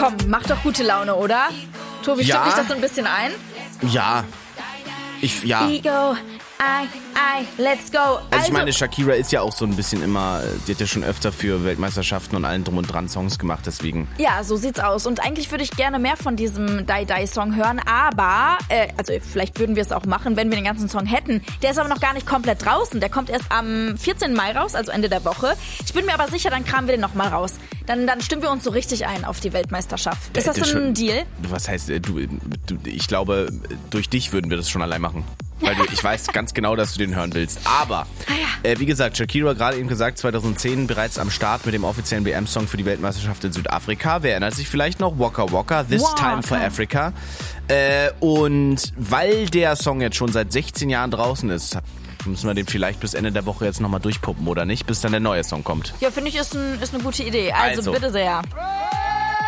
Komm, mach doch gute Laune, oder? Tobi, stimmt dich das so ein bisschen ein? Ja. Ego, let's go. Also ich meine, Shakira ist ja auch so ein bisschen immer, die hat ja schon öfter für Weltmeisterschaften und allen drum und dran Songs gemacht, deswegen. Ja, so sieht's aus. Und eigentlich würde ich gerne mehr von diesem Die Die Song hören, aber, also vielleicht würden wir es auch machen, wenn wir den ganzen Song hätten. Der ist aber noch gar nicht komplett draußen. Der kommt erst am 14. Mai raus, also Ende der Woche. Ich bin mir aber sicher, dann kramen wir den nochmal raus. Dann stimmen wir uns so richtig ein auf die Weltmeisterschaft. Ist das so ein Deal? Was heißt, ich glaube, durch dich würden wir das schon allein machen. Weil ich weiß ganz genau, dass du den hören willst. Aber, wie gesagt, Shakira gerade eben gesagt, 2010 bereits am Start mit dem offiziellen WM-Song für die Weltmeisterschaft in Südafrika. Wer erinnert sich vielleicht noch? Waka Waka, This Time for Africa. Und weil der Song jetzt schon seit 16 Jahren draußen ist, müssen wir den vielleicht bis Ende der Woche jetzt nochmal durchpuppen, oder nicht? Bis dann der neue Song kommt. Ja, finde ich, ist eine gute Idee. Also bitte sehr.